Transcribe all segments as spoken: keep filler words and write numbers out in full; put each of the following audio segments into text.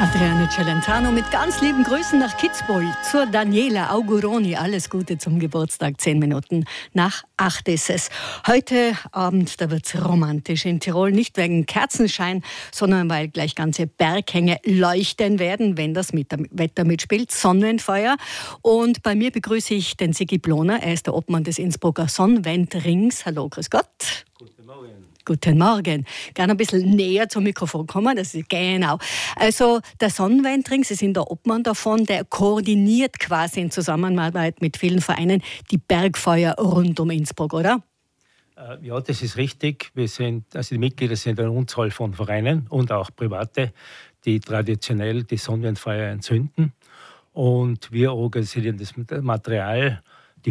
Adriano Celentano mit ganz lieben Grüßen nach Kitzbühel zur Daniela Auguroni. Alles Gute zum Geburtstag. Zehn Minuten nach acht ist es. Heute Abend, da wird es romantisch in Tirol. Nicht wegen Kerzenschein, sondern weil gleich ganze Berghänge leuchten werden, wenn das Wetter mitspielt. Sonnenfeuer. Und bei mir begrüße ich den Sigi Ploner. Er ist der Obmann des Innsbrucker Sonnenwendrings. Hallo, grüß Gott. Guten Morgen. Guten Morgen. Gerne ein bisschen näher zum Mikrofon kommen. Das ist genau. Also der Sonnenwendring, Sie sind der Obmann davon, der koordiniert quasi in Zusammenarbeit mit vielen Vereinen die Bergfeuer rund um Innsbruck, oder? Äh, ja, das ist richtig. Wir sind, also die Mitglieder sind eine Unzahl von Vereinen und auch Private, die traditionell die Sonnenwendfeuer entzünden. Und wir organisieren das Material, die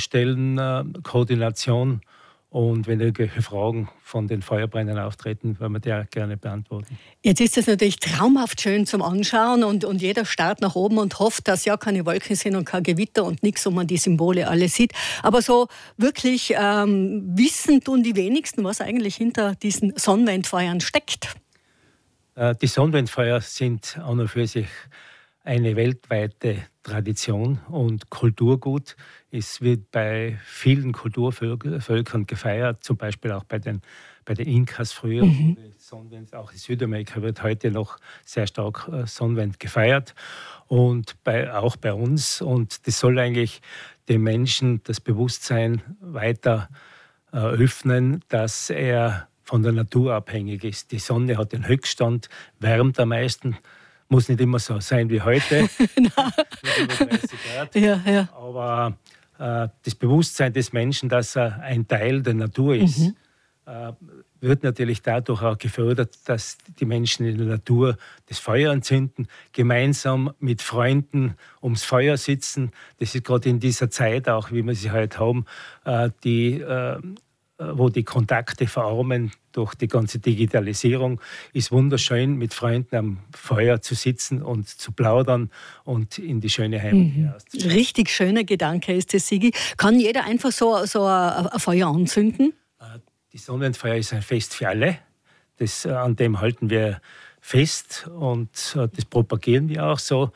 Feuerstellenkoordination. Und wenn irgendwelche Fragen von den Feuerbrennern auftreten, werden wir die auch gerne beantworten. Jetzt ist es natürlich traumhaft schön zum Anschauen und, und jeder starrt nach oben und hofft, dass ja keine Wolken sind und kein Gewitter und nichts, wo man die Symbole alle sieht. Aber so wirklich ähm, wissen tun die wenigsten, was eigentlich hinter diesen Sonnenwendfeuern steckt. Äh, die Sonnenwendfeuer sind an und für sich eine weltweite Tradition und Kulturgut. Es wird bei vielen Kulturvölkern gefeiert, zum Beispiel auch bei den, bei den Inkas früher. Mhm. Sonnenwend, auch in Südamerika wird heute noch sehr stark Sonnenwend gefeiert und bei, auch bei uns. Und das soll eigentlich den Menschen das Bewusstsein weiter äh, öffnen, dass er von der Natur abhängig ist. Die Sonne hat den Höchststand, wärmt am meisten. Muss nicht immer so sein wie heute, mit über dreißig Grad. Ja, ja. Aber äh, das Bewusstsein des Menschen, dass er ein Teil der Natur ist, mhm. äh, wird natürlich dadurch auch gefördert, dass die Menschen in der Natur das Feuer entzünden, gemeinsam mit Freunden ums Feuer sitzen. Das ist gerade in dieser Zeit auch, wie wir sie heute haben, äh, die äh, wo die Kontakte verarmen durch die ganze Digitalisierung, ist wunderschön, mit Freunden am Feuer zu sitzen und zu plaudern und in die schöne Heimat mhm. auszuschauen. Richtig schöner Gedanke ist das, Sigi. Kann jeder einfach so, so ein, ein Feuer anzünden? Die Sonnenwendfeuer ist ein Fest für alle. Das, an dem halten wir fest und das propagieren wir auch so.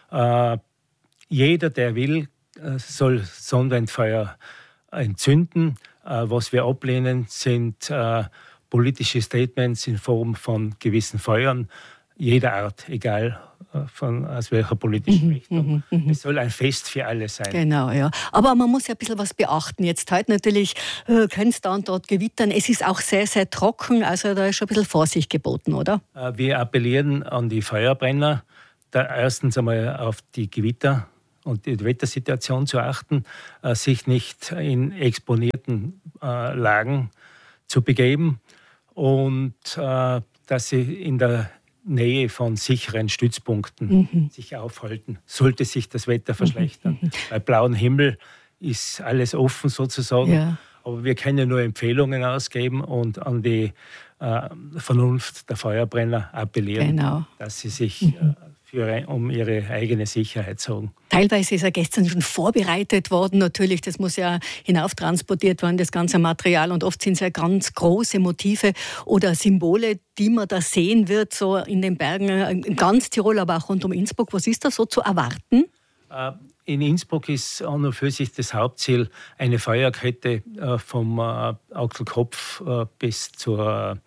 Jeder, der will, soll Sonnenwendfeuer entzünden. Was wir ablehnen, sind äh, politische Statements in Form von gewissen Feuern, jeder Art, egal äh, von, aus welcher politischen mhm, Richtung. Mhm, es soll ein Fest für alle sein. Genau, ja. Aber man muss ja ein bisschen was beachten. Jetzt heute natürlich äh, kann es da und dort gewittern. Es ist auch sehr, sehr trocken, also da ist schon ein bisschen Vorsicht geboten, oder? Äh, wir appellieren an die Feuerbrenner, da erstens einmal auf die Gewitter und die Wettersituation zu achten, äh, sich nicht in exponierten äh, Lagen zu begeben und äh, dass sie in der Nähe von sicheren Stützpunkten mhm. sich aufhalten, sollte sich das Wetter verschlechtern. Mhm. Bei blauem Himmel ist alles offen sozusagen, ja. aber wir können nur Empfehlungen ausgeben und an die äh, Vernunft der Feuerbrenner appellieren, genau. dass sie sich mhm. äh, Für, um ihre eigene Sicherheit sorgen. Teilweise ist er gestern schon vorbereitet worden, natürlich, das muss ja hinauftransportiert werden, das ganze Material, und oft sind es ja ganz große Motive oder Symbole, die man da sehen wird, so in den Bergen, in ganz Tirol, aber auch rund um Innsbruck. Was ist da so zu erwarten? In Innsbruck ist an und für sich das Hauptziel eine Feuerkette vom Auxelkopf bis zur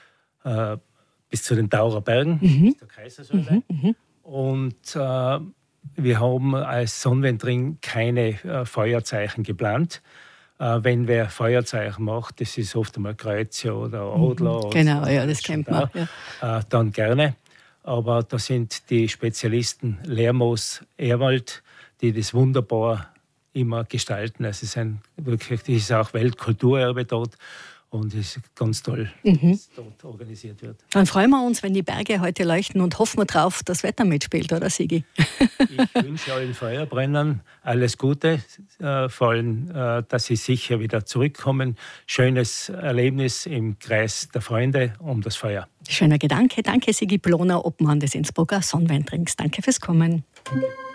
bis zu den Taurer Bergen, mhm. bis zur Kaisersäule. Mhm. Und äh, wir haben als Sonnenwendring keine äh, Feuerzeichen geplant. Äh, wenn wer Feuerzeichen macht, das ist oft einmal Kreuze oder Adler. Mhm. Genau, ja, das kennt man. Da, ja. äh, dann gerne. Aber da sind die Spezialisten Lermoos, Erwald, die das wunderbar immer gestalten. Es ist ein, wirklich, das ist auch Weltkulturerbe dort. Und es ist ganz toll, mhm. dass dort organisiert wird. Dann freuen wir uns, wenn die Berge heute leuchten und hoffen wir drauf, dass das Wetter mitspielt, oder Sigi? Ich wünsche allen Feuerbrennern alles Gute, äh, vor allem, äh, dass sie sicher wieder zurückkommen. Schönes Erlebnis im Kreis der Freunde um das Feuer. Schöner Gedanke. Danke, Sigi Ploner, Obmann des Innsbrucker Sonnenwendrings. Danke fürs Kommen. Danke.